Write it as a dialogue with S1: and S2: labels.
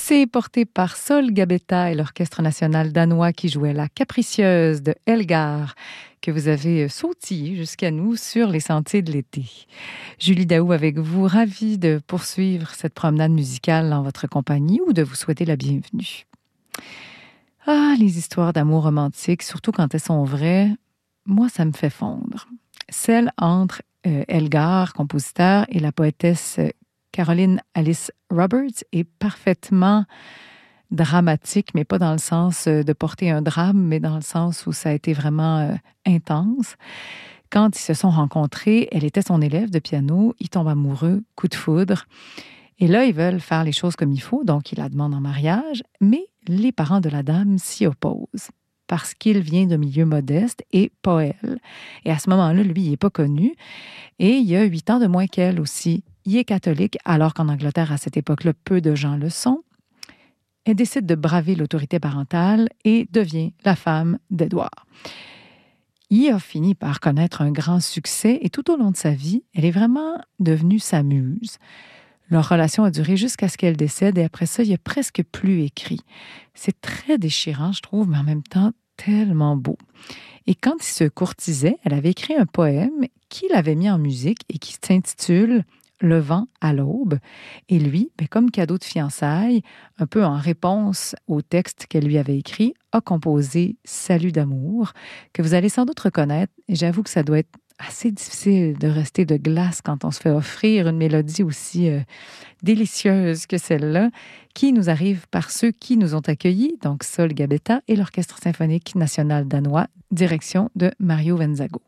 S1: C'est porté par Sol Gabetta et l'Orchestre national danois qui jouait la Capricieuse de Elgar, que vous avez sautillé jusqu'à nous sur les sentiers de l'été. Julie Daou avec vous, ravie de poursuivre cette promenade musicale en votre compagnie ou de vous souhaiter la bienvenue. Ah, les histoires d'amour romantique, surtout quand elles sont vraies, moi, ça me fait fondre. Celle entre Elgar, compositeur, et la poétesse Caroline Alice Roberts est parfaitement dramatique, mais pas dans le sens de porter un drame, mais dans le sens où ça a été vraiment intense. Quand ils se sont rencontrés, elle était son élève de piano, ils tombent amoureux, coup de foudre. Et là, ils veulent faire les choses comme il faut, donc ils la demandent en mariage, mais les parents de la dame s'y opposent parce qu'il vient d'un milieu modeste et pas elle. Et à ce moment-là, lui, il n'est pas connu. Et il y a 8 ans de moins qu'elle aussi. Il est catholique, alors qu'en Angleterre, à cette époque-là, peu de gens le sont. Elle décide de braver l'autorité parentale et devient la femme d'Édouard. Il a fini par connaître un grand succès et tout au long de sa vie, elle est vraiment devenue sa muse. Leur relation a duré jusqu'à ce qu'elle décède et après ça, il n'y a presque plus écrit. C'est très déchirant, je trouve, mais en même temps tellement beau. Et quand il se courtisait, elle avait écrit un poème qu'il avait mis en musique et qui s'intitule « Le vent à l'aube ». Et lui, comme cadeau de fiançailles, un peu en réponse au texte qu'elle lui avait écrit, a composé « Salut d'amour » que vous allez sans doute reconnaître. Et j'avoue que ça doit être assez difficile de rester de glace quand on se fait offrir une mélodie aussi délicieuse que celle-là, qui nous arrive par ceux qui nous ont accueillis, donc Sol Gabetta et l'Orchestre symphonique national danois, direction de Mario Venzago.